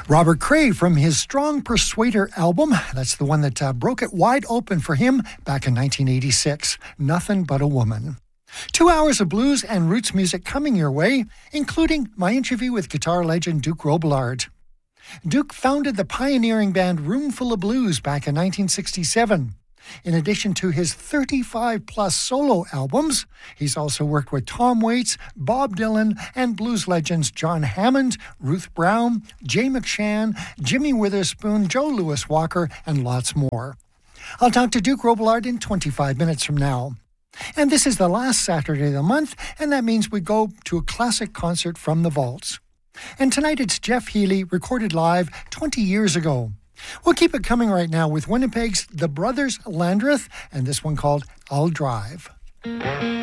Robert Cray from his Strong Persuader album. That's the one that broke it wide open for him back in 1986. Nothing But a Woman. 2 hours of blues and roots music coming your way, including my interview with guitar legend Duke Robillard. Duke founded the pioneering band Roomful of Blues back in 1967. In addition to his 35-plus solo albums, he's also worked with Tom Waits, Bob Dylan, and blues legends John Hammond, Ruth Brown, Jay McShann, Jimmy Witherspoon, Joe Louis Walker, and lots more. I'll talk to Duke Robillard in 25 minutes from now. And this is the last Saturday of the month, and that means we go to a classic concert from the vaults. And tonight it's Jeff Healey, recorded live 20 years ago. We'll keep it coming right now with Winnipeg's The Brothers Landreth and this one called I'll Drive.